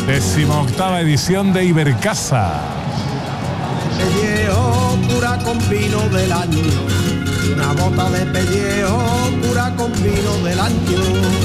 18ª edición de Ibercaza. Pellejo cura con vino del año, una bota de pellejo cura con vino del año.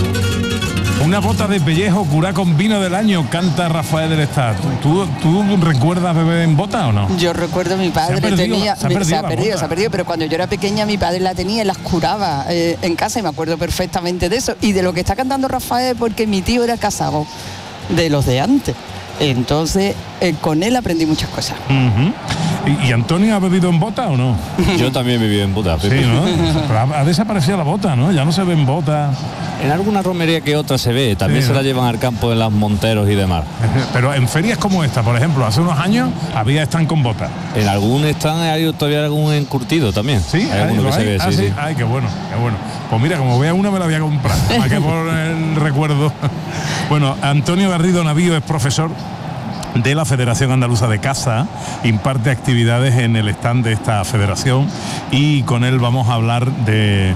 Una bota de pellejo cura con vino del año, canta Rafael del Estado. ¿Tú recuerdas beber en bota o no? Yo recuerdo mi padre se ha perdido, pero cuando yo era pequeña mi padre la tenía y las curaba en casa y me acuerdo perfectamente de eso. Y de lo que está cantando Rafael, porque mi tío era casado de los de antes. Entonces, con él aprendí muchas cosas. ¿Y Antonio ha bebido en bota o no? Yo también he bebido en bota. Sí, ¿no? Pero ha desaparecido la bota, ¿no? Ya no se ve en bota. En alguna romería que otra se ve, también sí, se ¿no? la llevan al campo de las Monteros y demás. Pero en ferias como esta, por ejemplo, hace unos años había stand con bota. En algún stand hay todavía algún encurtido también. Sí, hay alguno que se ve, sí. Ay, qué bueno, qué bueno. Pues mira, como vea una me la voy a comprar, más que por el recuerdo. Bueno, Antonio Garrido Navío es profesor de la Federación Andaluza de Caza, imparte actividades en el stand de esta federación y con él vamos a hablar de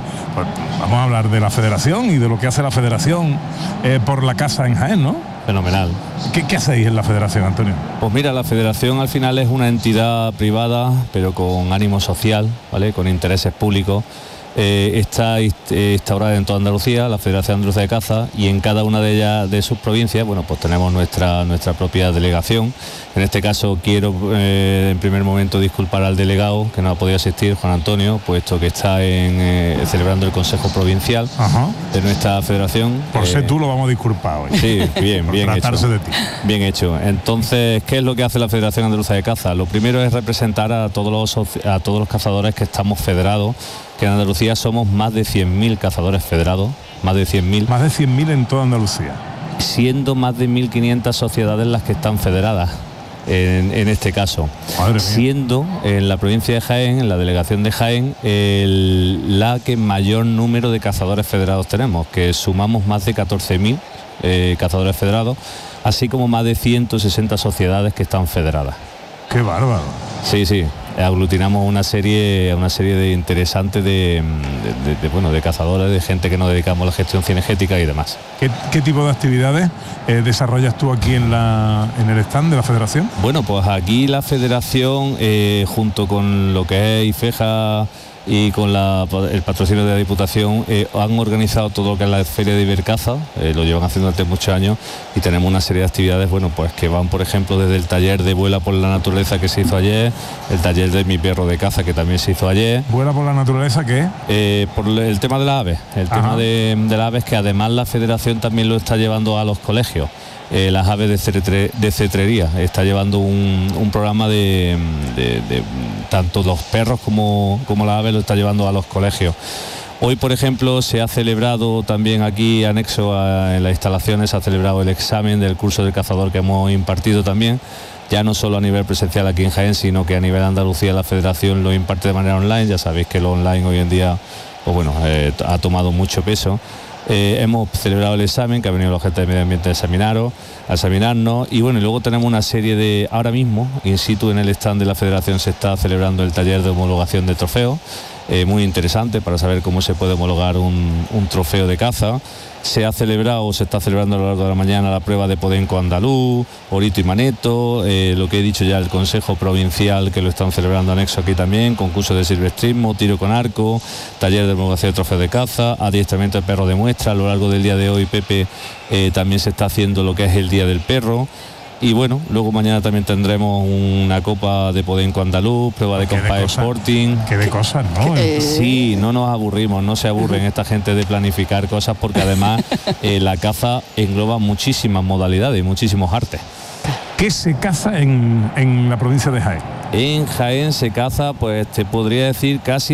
la federación y de lo que hace la federación por la caza en Jaén, ¿no? Fenomenal. ¿Qué hacéis en la federación, Antonio? Pues mira, la federación al final es una entidad privada, pero con ánimo social, ¿vale? Con intereses públicos. Está instaurada en toda Andalucía, la Federación Andaluza de Caza, y en cada una de ellas, de sus provincias, bueno, pues tenemos nuestra propia delegación. En este caso quiero en primer momento disculpar al delegado que no ha podido asistir, Juan Antonio, puesto que está celebrando el Consejo Provincial de nuestra federación. Por ser tú lo vamos a disculpar hoy. Sí, bien tratarse hecho. de ti. Bien hecho. Entonces, ¿qué es lo que hace la Federación Andaluza de Caza? Lo primero es representar a todos los cazadores que estamos federados, que en Andalucía somos más de 100.000 cazadores federados, más de 100.000. Más de 100.000 en toda Andalucía. Siendo más de 1.500 sociedades las que están federadas, en este caso. Madre mía. Siendo en la provincia de Jaén, en la delegación de Jaén, la que mayor número de cazadores federados tenemos, que sumamos más de 14.000 cazadores federados, así como más de 160 sociedades que están federadas. ¡Qué bárbaro! Sí. Aglutinamos una serie de interesantes de cazadores, de gente que nos dedicamos a la gestión cinegética y demás. ¿Qué tipo de actividades desarrollas tú aquí en el stand de la federación? Bueno, pues aquí la federación, junto con lo que es IFEJA y con el patrocinio de la Diputación, han organizado todo lo que es la feria de Ibercaza, lo llevan haciendo durante muchos años, y tenemos una serie de actividades, bueno, pues que van, por ejemplo, desde el taller de Vuela por la Naturaleza que se hizo ayer, el taller de Mi Perro de Caza que también se hizo ayer. ¿Vuela por la Naturaleza qué? Por el tema de las aves, tema de las aves, que además la federación también lo está llevando a los colegios. Las aves de cetrería, está llevando un programa de tanto los perros como las aves, lo está llevando a los colegios. Hoy, por ejemplo, se ha celebrado también aquí, anexo en las instalaciones, se ha celebrado el examen del curso de cazador que hemos impartido también, ya no solo a nivel presencial aquí en Jaén, sino que a nivel Andalucía la federación lo imparte de manera online. Ya sabéis que lo online hoy en día ha tomado mucho peso. Hemos celebrado el examen, que ha venido el agente de medio ambiente a examinarnos, y bueno, y luego tenemos una serie ahora mismo, in situ en el stand de la federación se está celebrando el taller de homologación de trofeos, muy interesante para saber cómo se puede homologar un trofeo de caza. Se está celebrando a lo largo de la mañana la prueba de podenco andaluz, orito y maneto, lo que he dicho ya, el Consejo Provincial, que lo están celebrando anexo aquí también, concurso de silvestrismo, tiro con arco, taller de homologación de trofeo de caza, adiestramiento de perro de muestra. A lo largo del día de hoy, Pepe, también se está haciendo lo que es el Día del Perro. Y bueno, luego mañana también tendremos una copa de podenco andaluz, prueba de compás sporting. Qué de cosas, ¿no? Sí, no nos aburrimos, no se aburren esta gente de planificar cosas, porque además la caza engloba muchísimas modalidades y muchísimos artes. ¿Qué se caza en la provincia de Jaén? En Jaén se caza, pues te podría decir casi